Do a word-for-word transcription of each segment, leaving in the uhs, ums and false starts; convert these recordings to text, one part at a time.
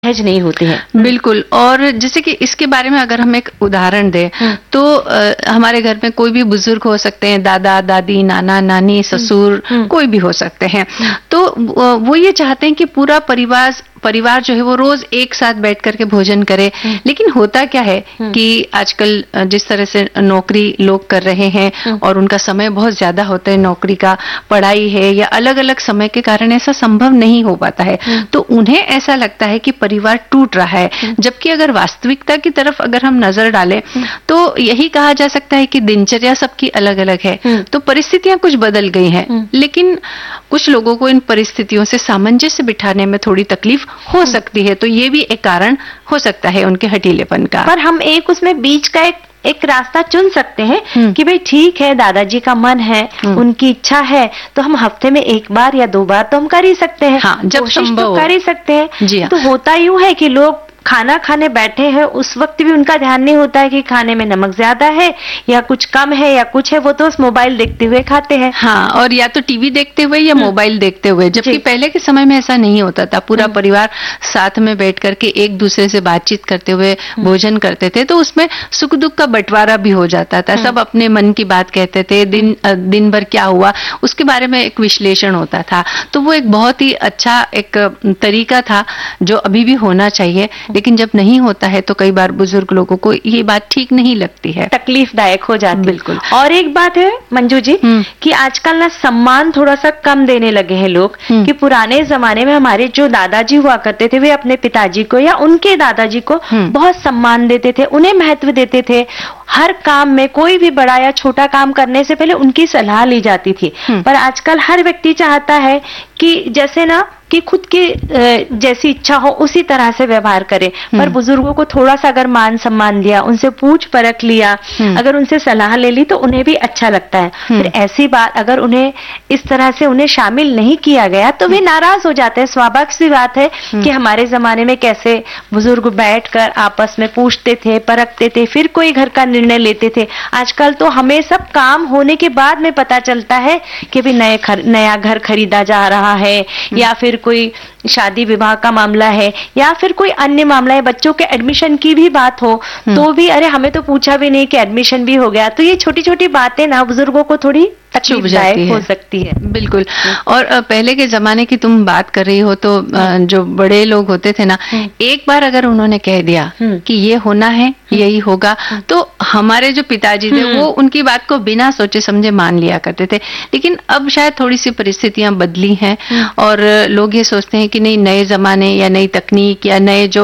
सहज नहीं होती है। बिल्कुल। और जैसे कि इसके बारे में अगर हम एक उदाहरण दें तो आ, हमारे घर में कोई भी बुजुर्ग हो सकते हैं, दादा दादी, नाना नानी, ससुर, कोई भी हो सकते हैं। तो वो ये चाहते हैं कि पूरा परिवार परिवार जो है वो रोज एक साथ बैठ करके भोजन करे। लेकिन होता क्या है कि आजकल जिस तरह से नौकरी लोग कर रहे हैं और उनका समय बहुत ज्यादा होता है, नौकरी का, पढ़ाई है या अलग अलग समय के कारण ऐसा संभव नहीं हो पाता है। तो उन्हें ऐसा लगता है कि परिवार टूट रहा है। जबकि अगर वास्तविकता की तरफ अगर हम नजर डालें तो यही कहा जा सकता है कि दिनचर्या सबकी अलग अलग है। तो परिस्थितियां कुछ बदल गई हैं, लेकिन कुछ लोगों को इन परिस्थितियों से सामंजस्य बिठाने में थोड़ी तकलीफ हो सकती है। तो ये भी एक कारण हो सकता है उनके हठीलेपन का। पर हम एक उसमें बीच का एक एक रास्ता चुन सकते हैं कि भाई ठीक है, दादाजी का मन है, उनकी इच्छा है, तो हम हफ्ते में एक बार या दो बार तो हम कर ही सकते हैं। हाँ, जब संभव तो कर ही सकते हैं। जी हाँ। तो होता यूं है कि लोग खाना खाने बैठे हैं, उस वक्त भी उनका ध्यान नहीं होता है कि खाने में नमक ज्यादा है या कुछ कम है या कुछ है, वो तो उस मोबाइल देखते हुए खाते हैं। हाँ, और या तो टीवी देखते हुए या मोबाइल देखते हुए। जबकि पहले के समय में ऐसा नहीं होता था। पूरा परिवार साथ में बैठ करके एक दूसरे से बातचीत करते हुए भोजन करते थे, तो उसमें सुख दुख का बंटवारा भी हो जाता था। सब अपने मन की बात कहते थे, दिन दिन भर क्या हुआ उसके बारे में एक विश्लेषण होता था। तो वो एक बहुत ही अच्छा एक तरीका था जो अभी भी होना चाहिए। लेकिन जब नहीं होता है तो कई बार बुजुर्ग लोगों को ये बात ठीक नहीं लगती है, तकलीफदायक हो जाती है। बिल्कुल। और एक बात है मंजू जी कि आजकल ना सम्मान थोड़ा सा कम देने लगे हैं लोग। कि पुराने जमाने में हमारे जो दादाजी हुआ करते थे, वे अपने पिताजी को या उनके दादाजी को बहुत सम्मान देते थे, उन्हें महत्व देते थे। हर काम में कोई भी बड़ा या छोटा काम करने से पहले उनकी सलाह ली जाती थी। पर आजकल हर व्यक्ति चाहता है कि जैसे ना कि खुद की जैसी इच्छा हो उसी तरह से व्यवहार करे। पर बुजुर्गों को थोड़ा सा अगर मान सम्मान दिया, उनसे पूछ परख लिया, अगर उनसे सलाह ले ली तो उन्हें भी अच्छा लगता है। फिर ऐसी बात अगर उन्हें इस तरह से उन्हें शामिल नहीं किया गया तो वे नाराज हो जाते हैं। स्वाभाविक सी बात है कि हमारे जमाने में कैसे बुजुर्ग बैठकर आपस में पूछते थे, परखते थे, फिर कोई घर का निर्णय लेते थे। आजकल तो हमें सब काम होने के बाद में पता चलता है कि भी नए नया घर खरीदा जा रहा है, या फिर कोई शादी विवाह का मामला है, या फिर कोई अन्य मामला है, बच्चों के एडमिशन की भी बात हो तो भी अरे हमें तो पूछा भी नहीं कि एडमिशन भी हो गया। तो ये छोटी छोटी बातें ना बुजुर्गों को थोड़ी तकलीफदायक हो सकती है। बिल्कुल। और पहले के जमाने की तुम बात कर रही हो तो जो बड़े लोग होते थे ना, एक बार अगर उन्होंने कह दिया कि ये होना है, यही होगा, तो हमारे जो पिताजी थे वो उनकी बात को बिना सोचे समझे मान लिया करते थे। लेकिन अब शायद थोड़ी सी परिस्थितियां बदली हैं और लोग ये सोचते हैं कि नहीं, नए जमाने या नई तकनीक या नए जो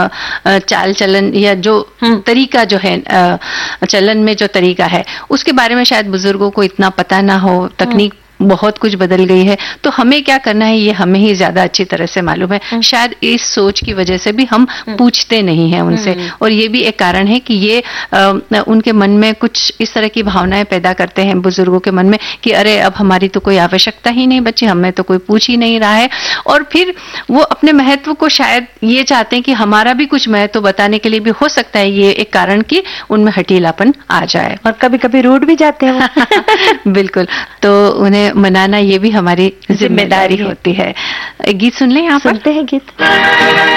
चाल चलन या जो तरीका जो है, चलन में जो तरीका है, उसके बारे में शायद बुजुर्गों को इतना पता ना हो। तकनीक बहुत कुछ बदल गई है, तो हमें क्या करना है ये हमें ही ज्यादा अच्छी तरह से मालूम है। शायद इस सोच की वजह से भी हम पूछते नहीं हैं उनसे। और ये भी एक कारण है कि ये आ, उनके मन में कुछ इस तरह की भावनाएं पैदा करते हैं बुजुर्गों के मन में कि अरे अब हमारी तो कोई आवश्यकता ही नहीं बची, हमें तो कोई पूछ ही नहीं रहा है। और फिर वो अपने महत्व को शायद ये चाहते हैं कि हमारा भी कुछ महत्व बताने के लिए भी हो सकता है ये एक कारण कि उनमें हठीलापन आ जाए। और कभी कभी रूठ भी जाते हैं। बिल्कुल। तो उन्हें मनाना ये भी हमारी जिम्मेदारी होती है। गीत सुन लें, यहाँ पर सुनते हैं गीत।